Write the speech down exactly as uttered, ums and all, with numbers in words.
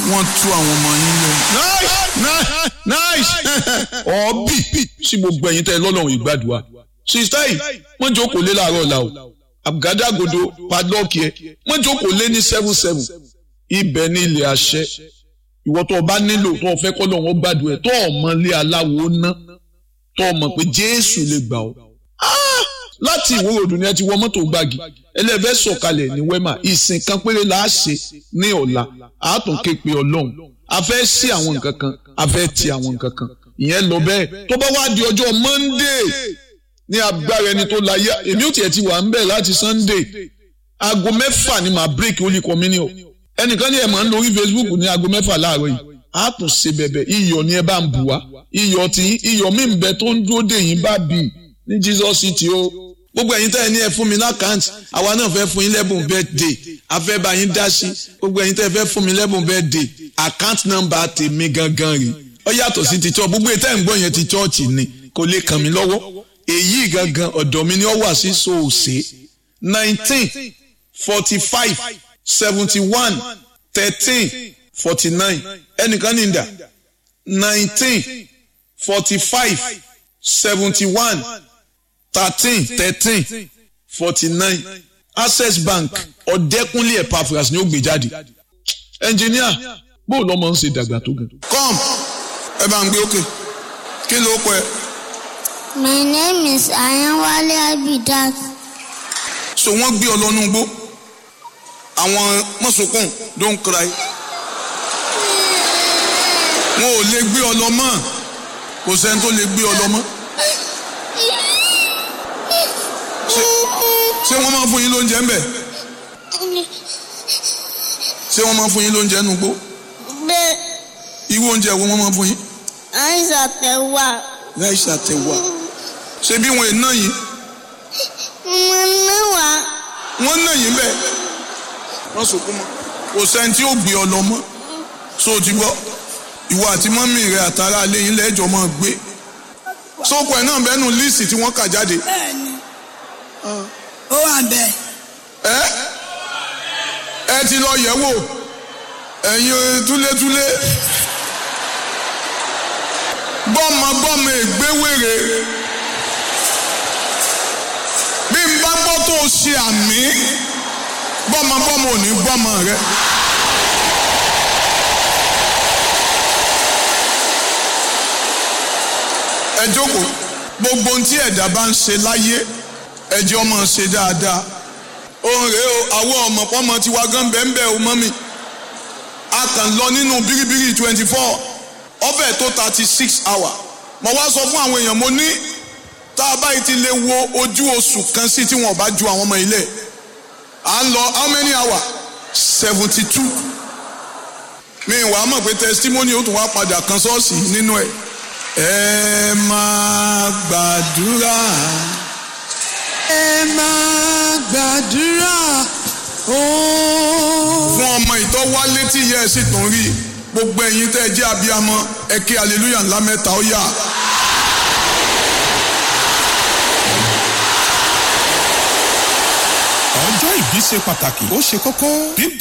wọ́n tú àwọn ọmọ yín lọ. nice nice nice ọ̀ọ́bì sí gbogbo ẹ̀yin tẹ́ lọ́lọ́run ìgbàdùà sista yìí wọ́n jókòó lé láàárọ̀ ọ̀la o àgádágodo padlọ́ọ̀kì ẹ̀ wọ́n jókòó lé ní seven seven ibẹ̀ ní ilẹ̀ àṣẹ ìwọ tó o bá nílò tó o fẹ́ kọ́ lọ́wọ́ gbàdùà ẹ̀ tó o mọ ilé aláwo ná tó o mọ̀ pé Jésù lè gbà ọ́ láti ìwé òdùn ni ẹ ti wọ mọ́tò gbági ẹlẹ́fẹ́ sọ̀kalẹ̀ ní wẹ́mà ìsìn kan péré la á ṣe ní ọ̀la àátún képe ọlọ́run a fẹ́ sí àwọn nǹkan kan a fẹ́ ti àwọn nǹkan kan ìyẹn lọ bẹ́ẹ̀ tó bá wá di ọjọ́ Monday ní agbára ẹni tó láyé èmi ò tiẹ̀ ti wà ń bẹ̀ láti Sunday aago mẹ́fà ni màá break holy communion ẹnìkan ní ẹ̀ máa ń lórí Facebook ní aago mẹ́fà láàárọ̀ yìí àátún ṣe bẹ̀bẹ̀ iyọ̀ ni ẹ bá ń bù wá iyọ̀ tí iyọ̀ mí ń bẹ tó ń dúró dè yín bá bì ní Jesus City o gbogbo ẹ̀yin tẹ́ ẹ ní ẹ fún mi lákàntì àwa náà fẹ́ fún yín lẹ́bùn birthday a fẹ́ bá yín dá sí gbogbo ẹ̀yin tẹ́ ẹ fẹ́ fún mi lẹ́bùn birthday account number tèmi gangan rè ó yàtọ̀ sí ti church gbogbo ètò ẹ̀ ń gbọ́ yẹn ti church ni kò lè kàn mí lọ́wọ́ èyí gangan ọ̀dọ̀ mi ni ó wà sí soose nineteen forty five seventy one thirteen forty nine ẹnìkan ní ìdá nineteen forty five seventy one thirteen thirteen forty nine Access Bank Ọ̀dẹ́kúnlé Epaphras ni ó gbé jáde ẹnjìníà bó lọ́mọ ń ṣe dàgbà tó gan. come ẹ bá ń gbé òkè kí ló pẹ́. My name is Ayanwale Abidat. so wọ́n gbé ọ lọ́nú igbó àwọn mọ́sùnkùn don't cry wọn ò lè gbé ọ lọ mọ́ kò sẹ́ni tó lè gbé ọ lọ mọ́. ṣé wọ́n máa fún yín lóúnjẹ ń bẹ̀? ṣé wọ́n máa fún yín lóúnjẹ nù gbó? Bẹ́ẹ̀. irú oúnjẹ wo wọ́n máa fún yín? Ráìsì àtẹ̀wà. Ráìsì àtẹ̀wà. ṣé bí wọn ì ná yín? Mo ná wá. wọ́n ná yín bẹ́ẹ̀. wọ́n sọkún mọ́. kò sẹ́ni tí ó gbé ọ lọ mọ́. so ti gbọ́ ìwọ àti mọ́mì rẹ àtàrà alẹ́ yín lẹ́jọ́ máa gbé. sóko ẹ̀ náà bẹ́ẹ̀ nù líìsì tí wọ́n kà jáde. Bẹ́ẹ̀ni. Ó wà bẹ́ẹ̀. ẹ ẹ ti lọ yẹ̀ wò ẹ̀yin túlétúlé gbọ́mọgbọ́mọ ègbéwèrè bí n bá gbọ́ tó o ṣe àmì gbọ́mọgbọ́mọ ò ní gbọ́mọ rẹ. ẹ jókòó gbogbo ohun tí ẹ̀dá bá ń ṣe láyé ẹjẹ́ ọmọ ṣe dáadáa òun rèé o àwọn ọmọ pọ́nmọ tiwa gan bẹ́ẹ̀ o mọ́ mi a kàn lọ nínú bíríbírí twenty four ọbẹ̀ tó thirty six hour mo wá sọ fún àwọn èèyàn mo ní tá a báyìí ti lè wo ojú oṣù kan sí tí wọn bá ju àwọn ọmọ ilé à ń lọ how many hour seventy two mi wàá mọ̀ pé testimony ó tún wá padà kan ṣọ́ọ̀ṣì nínú ẹ̀ ẹ máa gbàdúrà. Ẹ máa gbàdúrà ooo. fún ọmọ ìtọ́ wá létí ìyá ẹ̀ sì tún rí gbogbo ẹ̀yin tẹ́ ẹ jẹ́ abiyamọ ẹ ké hallelujah ńlá mẹ́ta ó yá. ọjọ́ ìbí ṣe pàtàkì ó ṣe kókó.